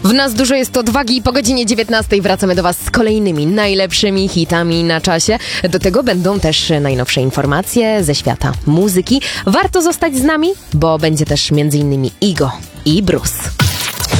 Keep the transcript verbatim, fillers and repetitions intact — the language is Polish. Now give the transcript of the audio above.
W nas dużo jest odwagi i po godzinie dziewiętnastej wracamy do Was z kolejnymi najlepszymi hitami na czasie. Do tego będą też najnowsze informacje ze świata muzyki. Warto zostać z nami, bo będzie też między innymi Igo i Bruce.